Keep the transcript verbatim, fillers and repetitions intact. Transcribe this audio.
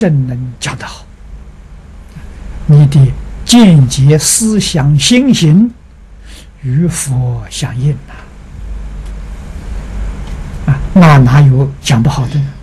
真能讲得好，你的见解、思想、心行与佛相应呐、啊，啊，那哪有讲不好的呢？